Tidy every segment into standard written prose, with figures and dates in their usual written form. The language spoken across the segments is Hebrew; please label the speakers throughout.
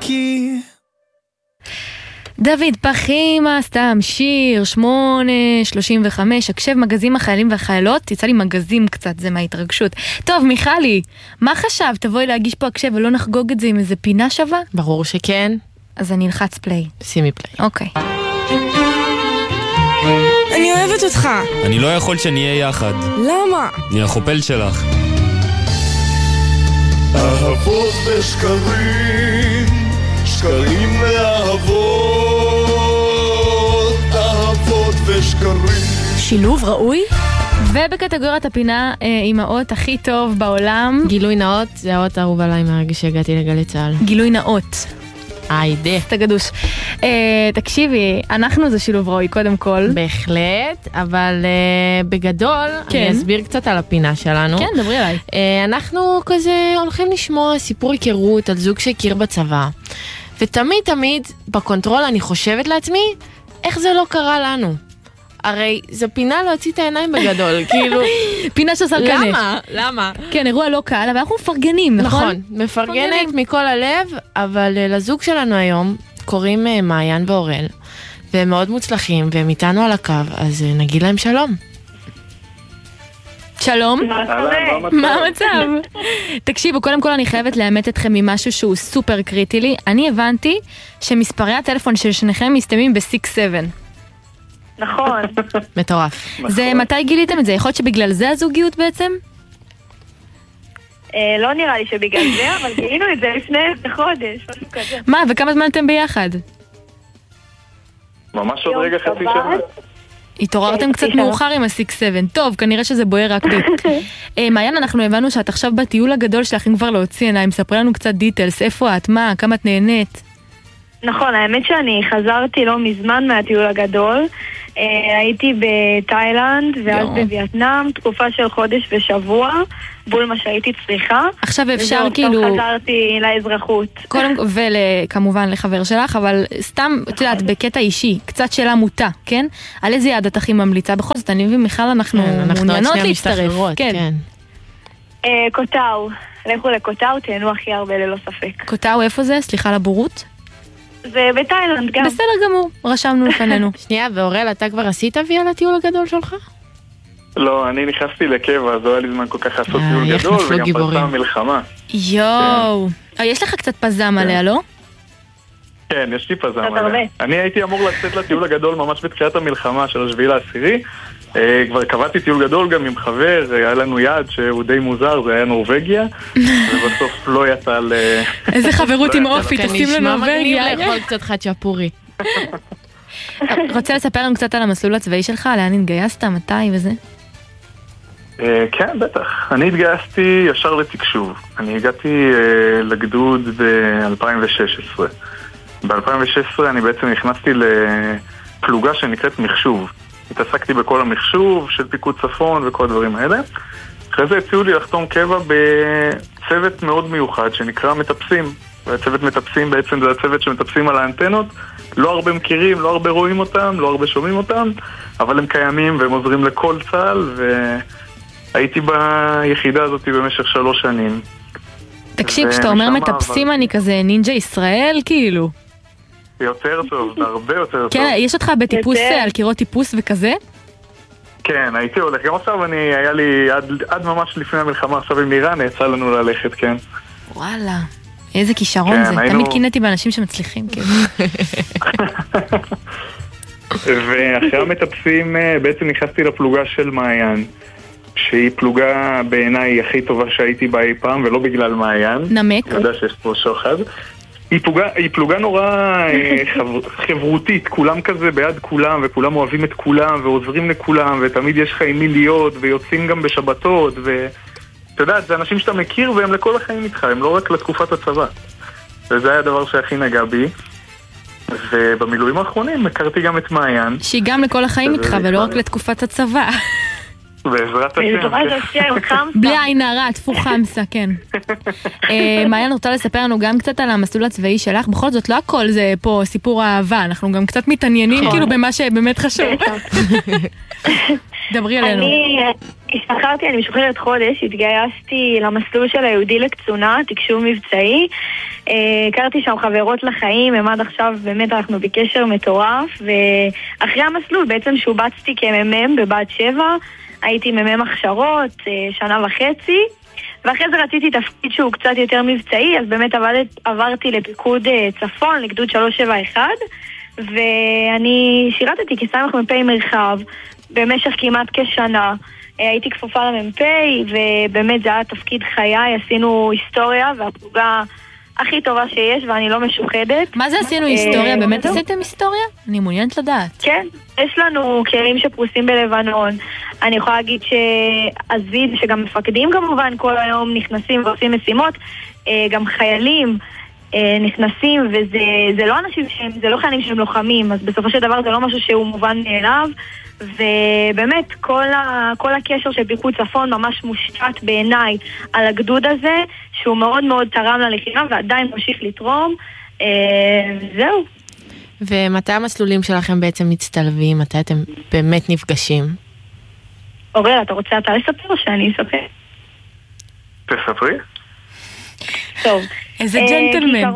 Speaker 1: דרכי.
Speaker 2: דוד פחימה, סתם שיר, 8:35, הקשב מגזים החיילים והחיילות, יצא לי מגזים קצת, זה מההתרגשות. טוב, מיכלי, מה חשב? תבואי להגיש פה הקשב ולא נחגוג את זה עם איזה פינה שווה?
Speaker 3: ברור שכן.
Speaker 2: אז אני אלחץ פליי.
Speaker 3: שימי פליי.
Speaker 2: אוקיי.
Speaker 1: אני אוהבת אותך.
Speaker 4: אני לא יכול שנהיה יחד.
Speaker 1: למה?
Speaker 4: אני החופל שלך.
Speaker 5: אהבות ושקרים, שקרים ואהבות, אהבות ושקרים.
Speaker 2: שילוב ראוי? ובקטגוריית הפינה אימהות הכי טוב בעולם.
Speaker 3: גילוי נאות, זה האות האהוב עליי מהרגע שהגעתי לגלי צהל.
Speaker 2: גילוי נאות.
Speaker 3: היידה.
Speaker 2: תגדוש. תקשיבי, אנחנו זה שילוב ראוי קודם כל.
Speaker 3: בהחלט, אבל בגדול,
Speaker 2: כן.
Speaker 3: אני אסביר קצת על הפינה שלנו.
Speaker 2: כן, דברי עליי.
Speaker 3: אנחנו כזה הולכים לשמוע סיפור היכרות על זוג שהכיר בצבא. ותמיד תמיד בקונטרול אני חושבת לעצמי, איך זה לא קרה לנו? הרי זו פינה להוציא את העיניים בגדול, כאילו...
Speaker 2: פינה של סלקנך.
Speaker 3: למה?
Speaker 2: כן, אירוע לא קל, אבל אנחנו מפרגנים, נכון?
Speaker 3: נכון, מפרגנת מכל הלב, אבל לזוג שלנו היום קוראים מעיין ואורל, והם מאוד מוצלחים, והם איתנו על הקו, אז נגיד להם שלום.
Speaker 2: שלום. מה המצב? תקשיבו, קודם כל אני חייבת לאמת אתכם ממשהו שהוא סופר קריטי לי. אני הבנתי שמספרי הטלפון של שניכם מסתיימים ב-6-7.
Speaker 6: נכון.
Speaker 3: מטורף.
Speaker 2: זה מתי גיליתם את זה? יכול להיות שבגלל זה הזוגיות בעצם?
Speaker 6: לא נראה לי שבגלל זה, אבל גילינו את זה לפני חודש, משהו כזה.
Speaker 2: מה, וכמה זמן אתם ביחד?
Speaker 5: ממש עוד רגע חצי שנה.
Speaker 2: התעוררתם קצת מאוחר עם ה-6-7. טוב, כנראה שזה בוער רק מעיין, אנחנו הבנו שאת עכשיו בטיול הגדול שלך, אם כבר להוציא עיניים, ספרי לנו קצת דיטלס, איפה את, מה, כמה את נהנית?
Speaker 6: נכון, האמת שאני חזרתי לא מזמן מהטיול הגדול. הייתי בתאילנד ואז בווייטנאם, תקופה של חודש ושבוע, בול מה שהייתי צריכה.
Speaker 2: עכשיו אפשר כאילו...
Speaker 6: עכשיו חזרתי לאזרחות.
Speaker 2: וכמובן לחבר שלך, אבל סתם, את יודעת, בקטע אישי, קצת שאלה מוטה, כן? על איזה יעד את הכי ממליצה? בכל זאת, אני ומיכל אנחנו מעוניינות להצטרף.
Speaker 3: כן.
Speaker 6: קוטאו. לכו לקוטאו, תהנו הכי הרבה ללא ספק.
Speaker 2: קוטאו, איפה זה? סליחה לבורות?
Speaker 6: זה בתאילנד גם.
Speaker 2: בסדר גמור, רשמנו לפנינו.
Speaker 3: שנייה, ואורל, אתה כבר עשית ויה לטיול הגדול שלך?
Speaker 5: לא, אני נכנסתי לקבע, אז לא היה לי זמן כל כך לעשות טיול גדול, וגם פרצה המלחמה.
Speaker 2: יואו. יש לך קצת פזם עליה, לא?
Speaker 5: כן, יש לי פזם עליה. אני הייתי אמור לצאת לטיול הגדול ממש בתחילת המלחמה של 7/10. כבר קבעתי טיול גדול גם עם חבר, היה לנו יעד שהוא די מוזר, זה היה נורווגיה, ובסוף לא יצא ל...
Speaker 2: איזה חברות עם אופי, תשים לנורווגיה.
Speaker 3: נשמע מגניב לאכול קצת חצ'פורי.
Speaker 2: רוצה לספר לנו קצת על המסלול הצבאי שלך, לאן התגייסת, מתי וזה?
Speaker 5: כן, בטח. אני התגייסתי ישר לתקשוב. אני הגעתי לגדוד ב-2016. ב-2016 אני בעצם נכנסתי לפלוגה שנקראת מחשוב. התעסקתי בכל המחשוב של פיקוד צפון וכל הדברים האלה. אחרי זה הציעו לי לחתום קבע בצוות מאוד מיוחד שנקרא מטפסים. והצוות מטפסים בעצם זה הצוות שמטפסים על האנטנות. לא הרבה מכירים, לא הרבה רואים אותם, לא הרבה שומעים אותם, אבל הם קיימים והם עוזרים לכל צה"ל, והייתי ביחידה הזאת במשך 3 שנים.
Speaker 2: תקשיב, כשאתה אומר מטפסים אני כזה נינג'ה ישראל כאילו.
Speaker 5: יותר טוב, זה הרבה יותר טוב.
Speaker 2: כן, יש אותך בטיפוס על קירות טיפוס וכזה?
Speaker 5: כן, הייתי הולך. גם עכשיו היה לי, עד ממש לפני המלחמה, עכשיו עם איראן, יצא לנו ללכת, כן.
Speaker 2: וואלה, איזה כישרון זה. תמיד קינאתי באנשים שמצליחים, כן.
Speaker 5: ואחרי המטפסים בעצם נכנסתי לפלוגה של מעיין, שהיא פלוגה בעיניי הכי טובה שהייתי בה אי פעם, ולא בגלל מעיין.
Speaker 2: נמק.
Speaker 5: אני יודע שיש פה שוחד. היא פלוגה נורא חברותית, כולם כזה ביד כולם, וכולם אוהבים את כולם, ועוזרים לכולם, ותמיד יש לך עם מי להיות, ויוצאים גם בשבתות, ואתה יודע, זה אנשים שאתה מכיר, והם לכל החיים איתך, הם לא רק לתקופת הצבא. וזה היה הדבר שהכי נגע בי. ובמילואים האחרונים הכרתי גם את מעיין.
Speaker 2: שהיא גם לכל החיים איתך, ולא רק לתקופת הצבא.
Speaker 5: בעזרת השם.
Speaker 6: בעזרת השם, חמסה.
Speaker 2: בלי עין הרע, תפו חמסה, כן. מעיין רוצה לספר לנו גם קצת על המסלול הצבאי שלך, בכל זאת לא הכל זה פה סיפור אהבה, אנחנו גם קצת מתעניינים כאילו במה שבאמת חשוב. דברי עלינו.
Speaker 6: אני השתחררתי, אני משוחררת חודש, התגייסתי למסלול של היהודי לקצונה, תקשוב מבצעי. הכרתי שם חברות לחיים, הם עד עכשיו באמת אנחנו בקשר מטורף, ואחרי המסלול בעצם שובצתי כמ"מ בבת 7, הייתי מ"מ הכשרות, 1.5 שנה, ואחרי זה רציתי תפקיד שהוא קצת יותר מבצעי, אז באמת עברתי לפיקוד צפון, לגדוד 371, ואני שירתתי כסמ"פ מרחב במשך כמעט כשנה. הייתי כפופה למ"פ, ובאמת זה היה תפקיד חיי, עשינו היסטוריה, והפלוגה הכי טובה שיש, ואני לא משוחדת.
Speaker 2: מה זה עשינו היסטוריה? באמת עשיתם היסטוריה? אני מעוניינת לדעת.
Speaker 6: כן, יש לנו כלים שפרוסים בלבנון. אני יכולה להגיד שעזיד, שגם מפקדים כמובן כל היום נכנסים ועושים משימות, גם חיילים נכנסים, וזה לא אנשים שהם, זה לא חיילים שהם לוחמים, אז בסופו של דבר זה לא משהו שהוא מובן מאליו, ובאמת כל הקשר של פיקוד צפון ממש מושתת בעיניי על הגדוד הזה, שהוא מאוד מאוד תרם ללחימה ועדיין ממשיך לתרום. זהו.
Speaker 3: ומתי המסלולים שלכם בעצם מצטלבים? מתי אתם באמת נפגשים?
Speaker 6: אורל, אתה רוצה אתה לספר או שאני אספר?
Speaker 5: תספרי.
Speaker 6: טוב.
Speaker 2: איזה ג'נטלמן.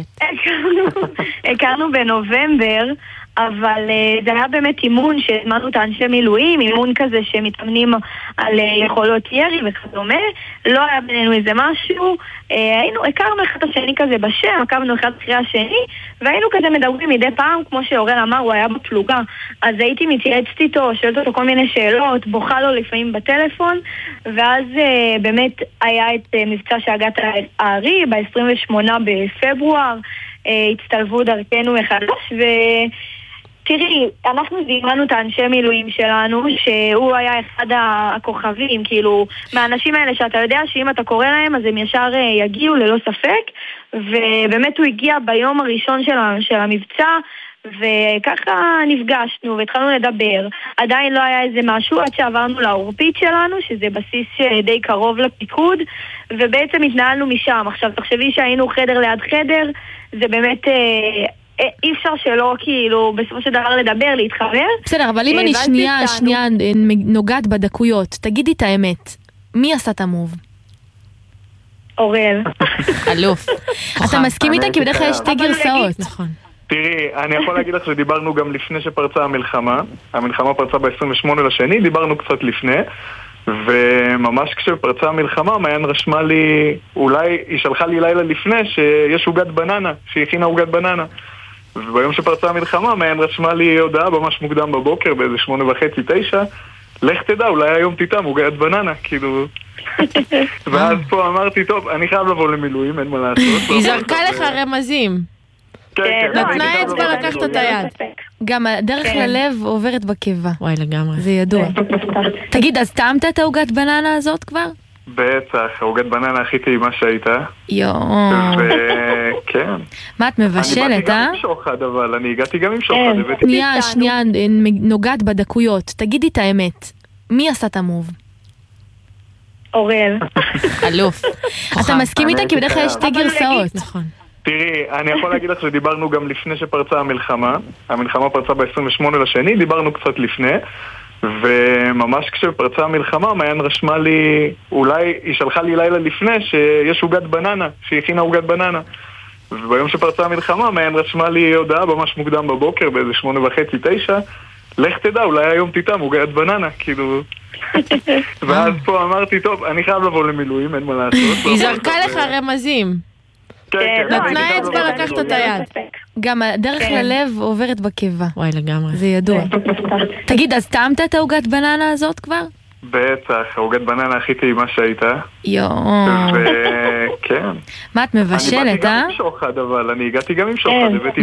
Speaker 6: הכרנו בנובמבר, אבל זה היה באמת אימון שהזמנו את האנשי מילואים, אימון כזה שמתאמנים על יכולות ירי וכדומה. לא היה בינינו איזה משהו, הכרנו אחד השני כזה בשם, עקבנו אחד אחרי השני, והיינו כזה מדברים מדי פעם, כמו שאורל אמר, הוא היה בפלוגה, אז הייתי מתייעצת איתו, שואלת אותו כל מיני שאלות, בוכה לו לפעמים בטלפון, ואז באמת היה את מבצע שהגעת הארי, ב-28 בפברואר, הצטלבו דרכנו מחדש, תראי, אנחנו זימנו את האנשי מילואים שלנו, שהוא היה אחד הכוכבים, כאילו, מהאנשים האלה שאתה יודע שאם אתה קורא להם, אז הם ישר יגיעו ללא ספק, ובאמת הוא הגיע ביום הראשון של המבצע, וככה נפגשנו והתחלנו לדבר. עדיין לא היה איזה משהו עד שעברנו לאורפית שלנו, שזה בסיס די קרוב לפיקוד, ובעצם התנהלנו משם. עכשיו, תחשבי שהיינו חדר ליד חדר, זה באמת אי אפשר שלא כאילו בסופו של דבר לדבר, להתחבר.
Speaker 2: בסדר, אבל אם אני שנייה נוגעת בדקויות, תגידי את האמת, מי עשה את המוב?
Speaker 6: אורל.
Speaker 3: אלוף.
Speaker 2: אתה מסכים איתה? כי בדרך כלל יש שתי גרסאות.
Speaker 3: נכון.
Speaker 5: תראי, אני יכול להגיד לך שדיברנו גם לפני שפרצה המלחמה. המלחמה פרצה ב-28 לשני, דיברנו קצת לפני, וממש כשפרצה המלחמה, מעיין רשמה לי, אולי היא שלחה לי לילה לפני שיש עוגת בננה, שהיא הכינה עוגת בננה. וביום שפרצה המלחמה, מעיין רשמה לי הודעה ממש מוקדם בבוקר, באיזה 8:30-9, לך תדע, אולי היום תיתם עוגת בננה, כאילו. ואז פה אמרתי, טוב, אני חייב לבוא למילואים, אין מה לעשות.
Speaker 3: היא זרקה לך רמזים. נתנה אצבע לקחת את היד.
Speaker 2: גם הדרך ללב עוברת בקיבה.
Speaker 3: וואי, לגמרי.
Speaker 2: זה ידוע. תגיד, אז טעמת את העוגת בננה הזאת כבר?
Speaker 5: בטח, העוגת בננה הכי טעימה שהייתה.
Speaker 2: יואו.
Speaker 5: וכן.
Speaker 2: מה, את מבשלת,
Speaker 5: אני הגעתי גם עם שוחד, אבל אני הגעתי גם עם שוחד.
Speaker 2: שנייה, נוגעת בדקויות. תגידי את האמת, מי עשה את המוב?
Speaker 6: אורל.
Speaker 3: אלוף.
Speaker 2: אתה מסכים איתה? כי בדרך כלל יש שתי גרסאות.
Speaker 3: נכון.
Speaker 5: תראי, אני יכול להגיד לך שדיברנו גם לפני שפרצה המלחמה. המלחמה פרצה ב-28 לשני, דיברנו קצת לפני, וממש כשפרצה המלחמה, מעיין רשמה לי, אולי היא שלחה לי לילה לפני שיש עוגת בננה, שהיא הכינה עוגת בננה. וביום שפרצה המלחמה, מעיין רשמה לי הודעה ממש מוקדם בבוקר, באיזה 8:30-9, לך תדע, אולי היום תיתם עוגת בננה, כאילו. ואז פה אמרתי, טוב, אני חייב לבוא למילואים, אין מה לעשות.
Speaker 3: היא זרקה לך רמזים. נתנה אצבע לקחת את היד.
Speaker 2: גם הדרך ללב עוברת בקיבה.
Speaker 3: וואי, לגמרי.
Speaker 2: זה ידוע. תגיד, אז טעמת את העוגת בננה הזאת כבר?
Speaker 5: בטח, העוגת בננה הכי טעימה שהייתה.
Speaker 2: יואו.
Speaker 5: וכן.
Speaker 2: מה, את מבשלת,
Speaker 5: אני באתי גם עם שוחד, אבל אני הגעתי גם עם שוחד.